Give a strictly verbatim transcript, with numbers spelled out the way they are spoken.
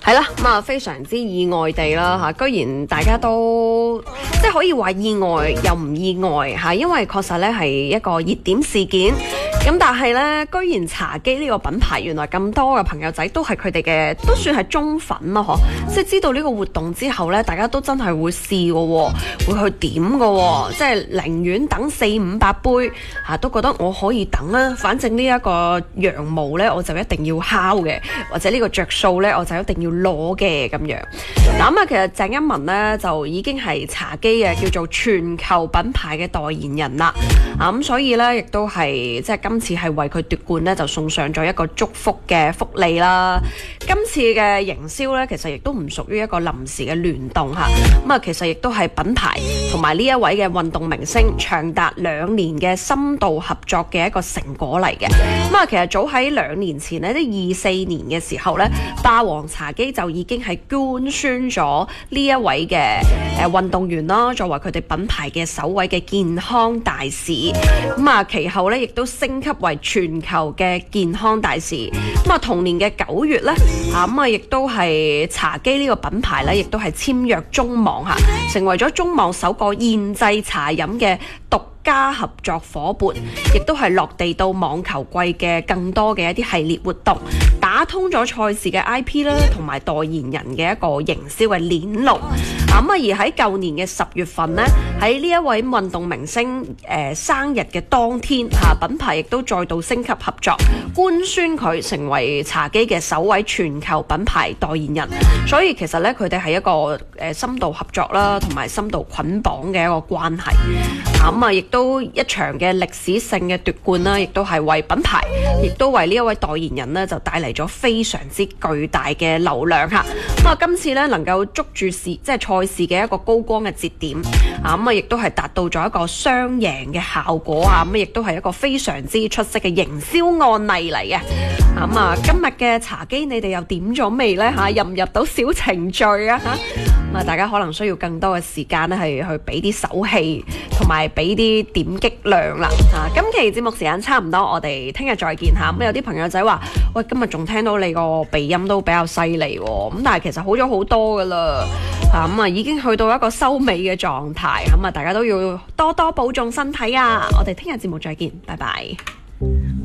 係啦，咁啊非常之意外地啦嚇，居然大家都即係可以話意外又唔意外嚇，因為確實咧係一個熱點事件。咁但係咧，居然茶記呢個品牌原來咁多嘅朋友仔都係佢哋嘅，都算係忠粉啦嗬！即係知道呢個活動之後咧，大家都真係會試嘅喎，會去點嘅喎，即係寧願等四五百杯嚇、啊，都覺得我可以等啦。反正呢一個羊毛咧，我就一定要烤嘅，或者呢個着數咧，我就一定要攞嘅咁樣。嗱咁啊，其實鄭欣文咧就已經係茶記嘅叫做全球品牌嘅代言人啦。啊咁，所以咧亦都係即係今次係為佢奪冠咧，就送上咗一個祝福嘅福利啦。今次嘅營銷咧，其實亦都唔屬於一個臨時嘅聯動嚇，咁啊，其實亦都係品牌同埋呢一位嘅運動明星長達兩年嘅深度合作嘅一個成果嚟嘅。咁啊，其實早喺兩年前咧，即二四年嘅時候咧，霸王茶姬就已經係官宣咗呢一位嘅誒運動員啦，作為佢哋品牌嘅首位嘅健康大使。咁啊，其後咧亦都升級為全球嘅健康大使。咁啊，同年嘅九月咧，啊咁啊，亦都係茶姬呢個品牌咧，亦都係簽約中網嚇，成為咗中網首個現製茶飲嘅獨家合作伙伴，亦都係落地到網球季嘅更多嘅一啲系列活動，打通咗賽事嘅 I P 啦，同埋代言人嘅一個營銷嘅鏈路。咁啊，而喺舊年嘅十月份呢，喺呢一位運動明星誒、呃、生日嘅當天嚇、啊，品牌亦都再度升級合作，官宣佢成為茶姬嘅首位全球品牌代言人。所以其實咧，佢哋係一個誒、呃、深度合作啦，同埋深度捆綁嘅一個關係。咁啊，亦都一場嘅歷史性嘅奪冠啦，亦都係為品牌，亦都為呢一位代言人呢，就帶嚟咗非常之巨大嘅流量嚇。咁啊，今次咧能夠捉住市即係賽事嘅一個高光嘅節點啊，咁啊，亦都係達到咗一個雙贏嘅效果啊，咁亦都係一個非常之出色嘅營銷案例嚟嘅。咁啊，今日嘅茶姬你哋又點咗未呢？嚇？入唔入到小程序啊？嚇？咁啊，大家可能需要更多嘅時間咧，係去俾啲手氣同埋俾啲點擊量啦。啊，今期節目時間差唔多，我哋聽日再見嚇。咁有啲朋友仔話：喂，今日仲聽到你個鼻音都比較犀利喎。咁但係其實好咗好多噶啦。啊，咁啊已經去到一個收尾嘅狀態。咁啊，大家都要多多保重身體啊！我哋聽日節目再見，拜拜。